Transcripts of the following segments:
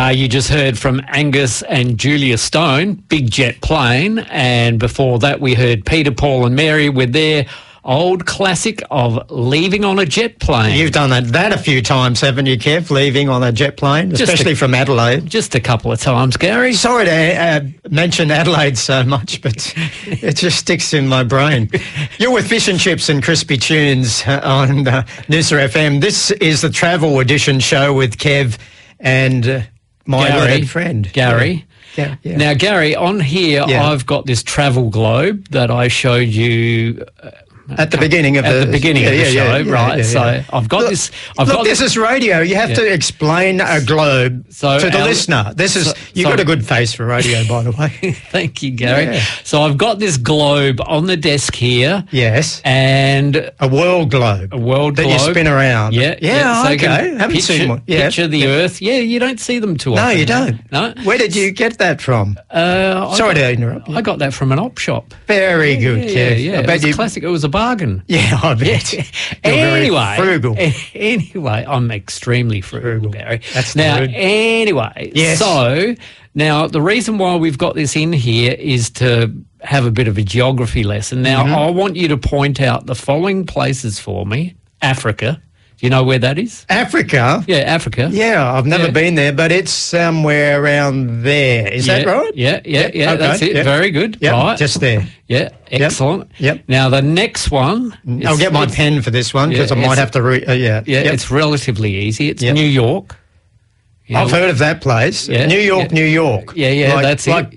You just heard from Angus and Julia Stone, Big Jet Plane, and before that we heard Peter, Paul and Mary with their old classic of Leaving on a Jet Plane. You've done that a few times, haven't you, Kev? Leaving on a jet plane, especially from Adelaide. Just a couple of times, Gary. Sorry to mention Adelaide so much, but it just sticks in my brain. You're with Fish and Chips and Crispy Tunes on Noosa FM. This is the Travel Edition show with Kev and my learned friend. Gary. Yeah. Now, Gary, on here I've got this travel globe that I showed you... At the beginning of the show, right? So I've got this. This is radio. You have to explain a globe to the listener. You've got a good face for radio, by the way. Thank you, Gary. Yeah. So I've got this globe on the desk here. Yes. And a world globe. That you spin around. Yeah. So okay. Haven't seen one. Yeah. Picture the Earth. Yeah, you don't see them too often. No, you don't. No. Where did you get that from? Sorry to interrupt. I got that from an op shop. Very good, Kev. Yeah. It was classic. It was a bargain. Yeah, I bet. Anyway, frugal. Anyway, I'm extremely frugal, Gary. That's now. good. Anyway, yes. So now the reason why we've got this in here is to have a bit of a geography lesson. Now, I want you to point out the following places for me. Africa. Do you know where that is? Africa? Yeah, Africa. Yeah, I've never been there, but it's somewhere around there. Is that right? Yeah, okay, that's it. Very good. Yep, right. just there. Yeah, excellent. Yep. Now, the next one... I'll get my pen for this one because I might have to read... it's relatively easy. It's New York. I've heard of that place. Yeah, New York. Yeah, that's it.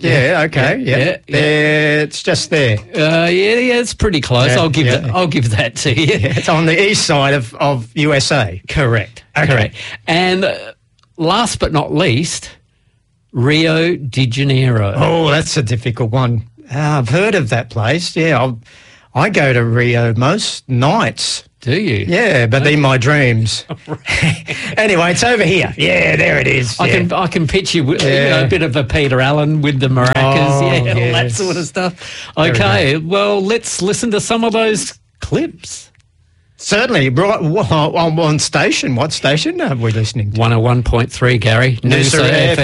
It's just there. It's pretty close. Yeah, I'll give that to you. Yeah, it's on the east side of USA. Correct. Okay. Correct. And last but not least, Rio de Janeiro. Oh, that's a difficult one. I've heard of that place. Yeah, I go to Rio most nights. Do you? Yeah, but in my dreams. Anyway, it's over here. Yeah, there it is. I can picture you, a bit of a Peter Allen with the maracas, all that sort of stuff. Okay, well, let's listen to some of those clips. Certainly. Right, on station. What station are we listening to? 101.3, Gary. Noosa FM.